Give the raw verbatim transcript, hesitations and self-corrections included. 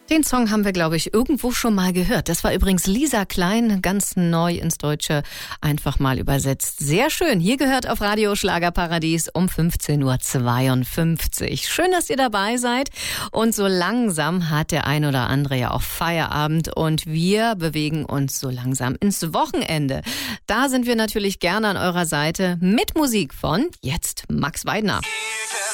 Den Song haben wir, glaube ich, irgendwo schon mal gehört. Das war übrigens Lisa Klein, ganz neu ins Deutsche, einfach mal übersetzt. Sehr schön. Hier gehört auf Radio Schlagerparadies um fünfzehn Uhr zweiundfünfzig. Schön, dass ihr dabei seid. Und so langsam hat der ein oder andere ja auch Feierabend und wir bewegen uns so langsam ins Wochenende. Da sind wir natürlich gerne an eurer Seite mit Musik von jetzt Max Weidner.